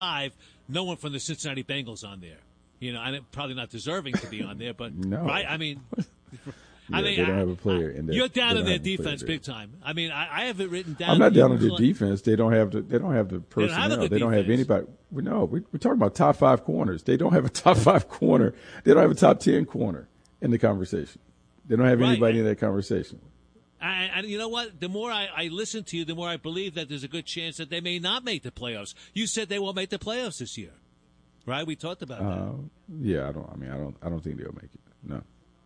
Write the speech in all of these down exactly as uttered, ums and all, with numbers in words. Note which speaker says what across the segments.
Speaker 1: five, no one from the Cincinnati Bengals on there. You know, I'm probably not deserving to be on there, but
Speaker 2: no.
Speaker 1: right? I mean,
Speaker 2: yeah,
Speaker 1: I mean,
Speaker 2: they don't
Speaker 1: I,
Speaker 2: have a player
Speaker 1: I,
Speaker 2: in there.
Speaker 1: You're down in their
Speaker 2: defense
Speaker 1: defense big time. I mean, I, I have it written down.
Speaker 2: I'm not down on their
Speaker 1: like,
Speaker 2: defense. They don't have the. They don't have the personnel.
Speaker 1: They don't have, a good
Speaker 2: they don't have
Speaker 1: defense.
Speaker 2: anybody. No, we, we're talking about top five corners. They don't have a top five corner. They don't have a top ten corner in the conversation. They don't have
Speaker 1: right.
Speaker 2: anybody in that conversation.
Speaker 1: And, and you know what? The more I, I listen to you, the more I believe that there's a good chance that they may not make the playoffs. You said they won't make the playoffs this year, right? We talked about
Speaker 2: uh,
Speaker 1: that.
Speaker 2: Yeah, I don't. I mean, I don't. I don't think they'll make it. No.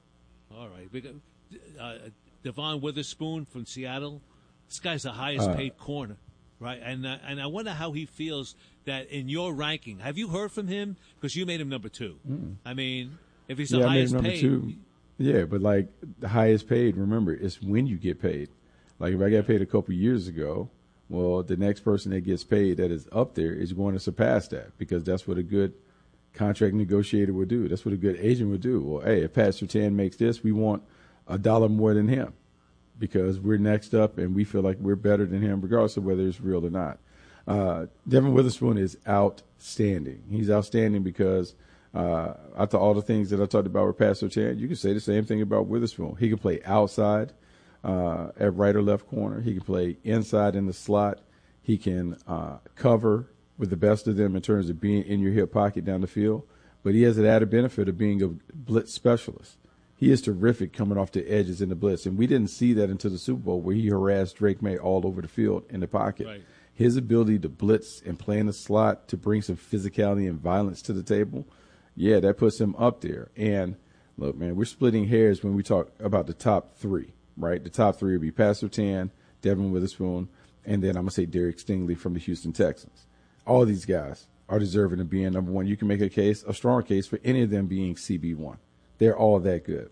Speaker 1: All right. We got, uh, Devon Witherspoon from Seattle. This guy's the highest
Speaker 2: uh,
Speaker 1: paid corner, right? And uh, and I wonder how he feels that in your ranking. Have you heard from him? Because you made him number two.
Speaker 2: Mm.
Speaker 1: I mean, if he's
Speaker 2: yeah,
Speaker 1: the
Speaker 2: I
Speaker 1: highest
Speaker 2: made him number
Speaker 1: paid.
Speaker 2: Two. Yeah, but like the highest paid, remember, it's when you get paid. Like if I got paid a couple years ago, well, the next person that gets paid that is up there is going to surpass that because that's what a good contract negotiator would do. That's what a good agent would do. Well, hey, if Pat Surtain makes this, we want a dollar more than him because we're next up and we feel like we're better than him regardless of whether it's real or not. Uh, Devin Witherspoon is outstanding. He's outstanding because Uh, after all the things that I talked about with Pat Surtain, you can say the same thing about Witherspoon. He can play outside uh, at right or left corner. He can play inside in the slot. He can uh, cover with the best of them in terms of being in your hip pocket down the field. But he has an added benefit of being a blitz specialist. He is terrific coming off the edges in the blitz. And we didn't see that until the Super Bowl where he harassed Drake May all over the field in the pocket.
Speaker 1: Right.
Speaker 2: His ability to blitz and play in the slot to bring some physicality and violence to the table, yeah, that puts him up there. And, look, man, we're splitting hairs when we talk about the top three, right? The top three would be Pat Surtain, Devin Witherspoon, and then I'm going to say Derek Stingley from the Houston Texans. All these guys are deserving of being number one. You can make a case, a strong case, for any of them being C B one. They're all that good.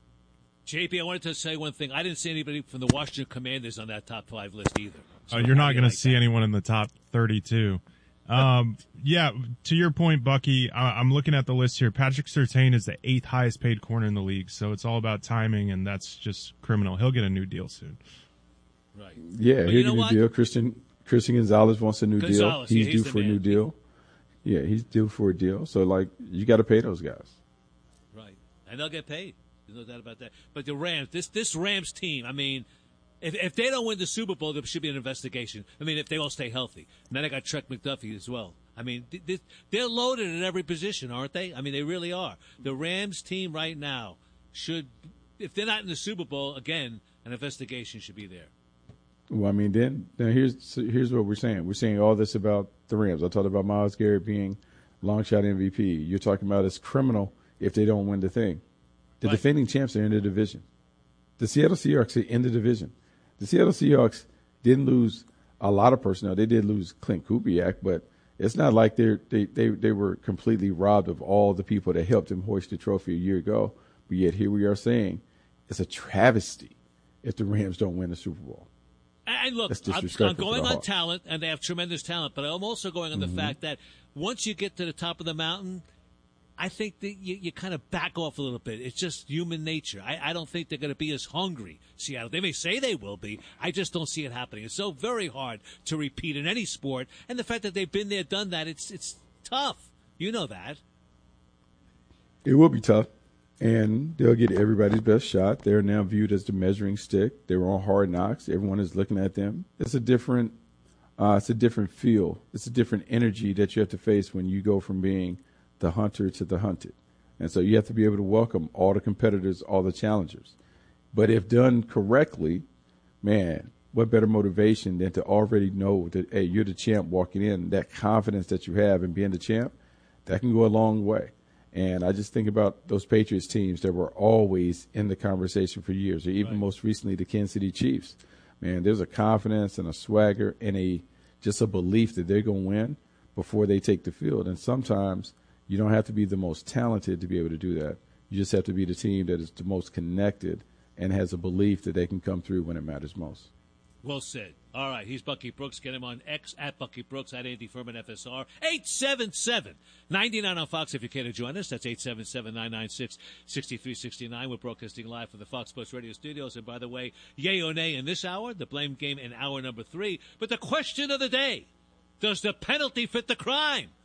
Speaker 1: J P, I wanted to say one thing. I didn't see anybody from the Washington Commanders on that top five list either.
Speaker 3: So oh, you're not going like to see that? anyone in the top thirty-two. Um, yeah, to your point, Bucky, I, I'm looking at the list here. Patrick Surtain is the eighth highest paid corner in the league, so it's all about timing, and that's just criminal. He'll get a new deal soon.
Speaker 1: Right.
Speaker 2: Yeah, he'll get a new deal. Christian Christian Gonzalez wants a new
Speaker 1: Gonzalez,
Speaker 2: deal. He's
Speaker 1: yeah, he's
Speaker 2: due for
Speaker 1: man.
Speaker 2: a new deal. Yeah, he's due for a deal. So, like, you got to pay those guys.
Speaker 1: Right. And they'll get paid. There's no doubt about that. But the Rams, this this Rams team, I mean, if if they don't win the Super Bowl, there should be an investigation. I mean, if they all stay healthy. And then I got Trek McDuffie as well. I mean, they're loaded at every position, aren't they? I mean, they really are. The Rams team right now should, if they're not in the Super Bowl, again, an investigation should be there.
Speaker 2: Well, I mean, then, then here's here's what we're saying. We're saying all this about the Rams. I talked about Myles Garrett being long shot M V P. You're talking about it's criminal if they don't win the thing. The right. defending champs are in the division. The Seattle Seahawks are in the division. The Seattle Seahawks didn't lose a lot of personnel. They did lose Clint Kubiak, but it's not like they're, they they they were completely robbed of all the people that helped them hoist the trophy a year ago. But yet here we are saying it's a travesty if the Rams don't win the Super Bowl.
Speaker 1: And look, I'm, I'm going on talent, and they have tremendous talent, but I'm also going on mm-hmm. the fact that once you get to the top of the mountain, I think that you, you kind of back off a little bit. It's just human nature. I, I don't think they're going to be as hungry, Seattle. They may say they will be. I just don't see it happening. It's so very hard to repeat in any sport, and the fact that they've been there, done that, it's it's tough. You know that.
Speaker 2: It will be tough. And they'll get everybody's best shot. They're now viewed as the measuring stick. They were on Hard Knocks. Everyone is looking at them. It's a different, uh, it's a different feel. It's a different energy that you have to face when you go from being the hunter to the hunted. And so you have to be able to welcome all the competitors, all the challengers. But if done correctly, man, what better motivation than to already know that, hey, you're the champ walking in. That confidence that you have in being the champ, that can go a long way. And I just think about those Patriots teams that were always in the conversation for years, or even right. most recently the Kansas City Chiefs. Man, there's a confidence and a swagger and a just a belief that they're going to win before they take the field. And sometimes you don't have to be the most talented to be able to do that. You just have to be the team that is the most connected and has a belief that they can come through when it matters most.
Speaker 1: Well said. All right, he's Bucky Brooks. Get him on X at Bucky Brooks, at Andy Furman F S R. eight seven seven, nine nine on Fox if you care to join us. That's eight seven seven, nine nine six, six three six nine. We're broadcasting live from the Fox Sports Radio studios. And by the way, yay or nay in this hour, the blame game in hour number three. But the question of the day, Does the penalty fit the crime?